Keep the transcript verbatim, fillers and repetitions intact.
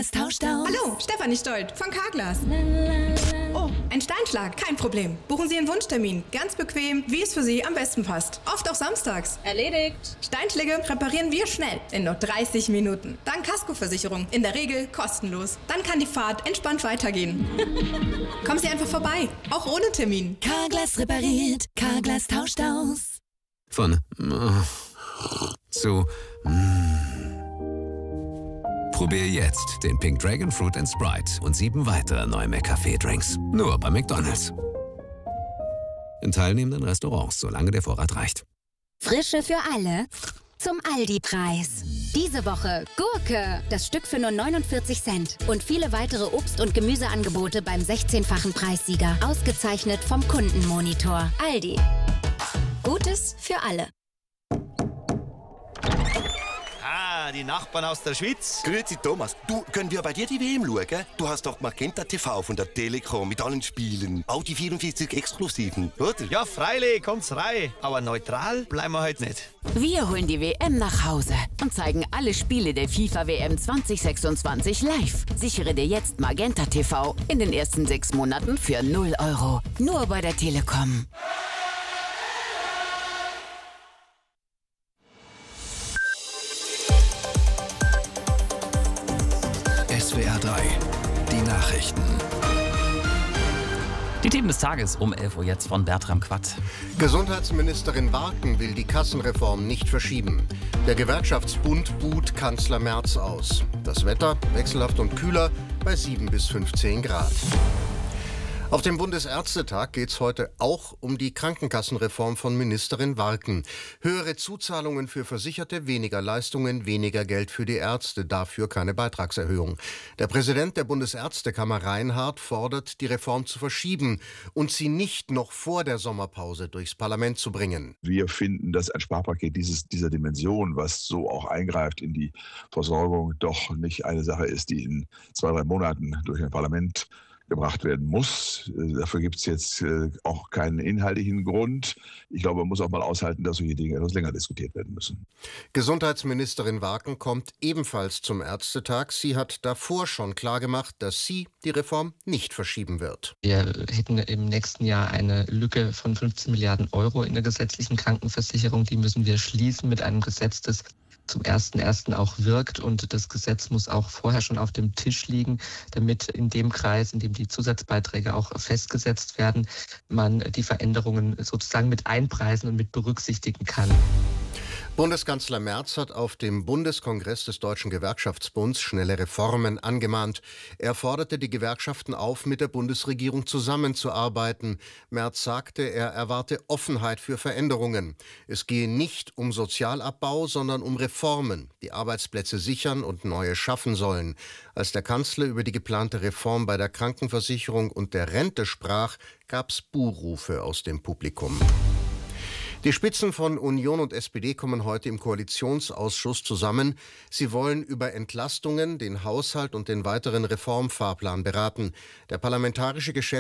Carglass tauscht aus. Hallo, Stefanie Stolt von Carglass. Oh, ein Steinschlag, kein Problem. Buchen Sie einen Wunschtermin. Ganz bequem, wie es für Sie am besten passt. Oft auch samstags. Erledigt. Steinschläge reparieren wir schnell, in nur dreißig Minuten. Dank Kaskoversicherung, in der Regel kostenlos. Dann kann die Fahrt entspannt weitergehen. Kommen Sie einfach vorbei, auch ohne Termin. Carglass repariert, Carglass tauscht aus. Von äh, zu mm. Probier jetzt den Pink Dragon Fruit and Sprite und sieben weitere neue McCafé-Drinks. Nur bei McDonald's. In teilnehmenden Restaurants, solange der Vorrat reicht. Frische für alle zum Aldi-Preis. Diese Woche Gurke, das Stück für nur neunundvierzig Cent. Und viele weitere Obst- und Gemüseangebote beim sechzehnfachen Preissieger. Ausgezeichnet vom Kundenmonitor. Aldi. Gutes für alle. Ah, die Nachbarn aus der Schweiz. Grüezi Thomas, du, können wir bei dir die W M schauen? Du hast doch Magenta T V von der Telekom mit allen Spielen. Auch die vierundvierzig Exklusiven, oder? Ja, freilich, kommt's rein. Aber neutral bleiben wir heute nicht. Wir holen die W M nach Hause und zeigen alle Spiele der FIFA W M zwanzig sechsundzwanzig live. Sichere dir jetzt Magenta T V in den ersten sechs Monaten für null Euro. Nur bei der Telekom. S W R drei, die Nachrichten. Die Themen des Tages um elf Uhr jetzt von Bertram Quatt. Gesundheitsministerin Warken will die Kassenreform nicht verschieben. Der Gewerkschaftsbund buht Kanzler Merz aus. Das Wetter wechselhaft und kühler bei sieben bis fünfzehn Grad. Auf dem Bundesärztetag geht es heute auch um die Krankenkassenreform von Ministerin Warken. Höhere Zuzahlungen für Versicherte, weniger Leistungen, weniger Geld für die Ärzte, dafür keine Beitragserhöhung. Der Präsident der Bundesärztekammer Reinhardt fordert, die Reform zu verschieben und sie nicht noch vor der Sommerpause durchs Parlament zu bringen. Wir finden, dass ein Sparpaket dieses, dieser Dimension, was so auch eingreift in die Versorgung, doch nicht eine Sache ist, die in zwei, drei Monaten durch ein Parlament gebracht werden muss. Dafür gibt es jetzt auch keinen inhaltlichen Grund. Ich glaube, man muss auch mal aushalten, dass solche Dinge etwas länger diskutiert werden müssen. Gesundheitsministerin Warken kommt ebenfalls zum Ärztetag. Sie hat davor schon klargemacht, dass sie die Reform nicht verschieben wird. Wir hätten im nächsten Jahr eine Lücke von fünfzehn Milliarden Euro in der gesetzlichen Krankenversicherung. Die müssen wir schließen mit einem Gesetz, das zum ersten ersten auch wirkt, und das Gesetz muss auch vorher schon auf dem Tisch liegen, damit in dem Kreis, in dem die Zusatzbeiträge auch festgesetzt werden, man die Veränderungen sozusagen mit einpreisen und mit berücksichtigen kann. Bundeskanzler Merz hat auf dem Bundeskongress des Deutschen Gewerkschaftsbunds schnelle Reformen angemahnt. Er forderte die Gewerkschaften auf, mit der Bundesregierung zusammenzuarbeiten. Merz sagte, er erwarte Offenheit für Veränderungen. Es gehe nicht um Sozialabbau, sondern um Reformen, die Arbeitsplätze sichern und neue schaffen sollen. Als der Kanzler über die geplante Reform bei der Krankenversicherung und der Rente sprach, gab es Buhrufe aus dem Publikum. Die Spitzen von Union und S P D kommen heute im Koalitionsausschuss zusammen. Sie wollen über Entlastungen, den Haushalt und den weiteren Reformfahrplan beraten. Der parlamentarische Geschäftsführer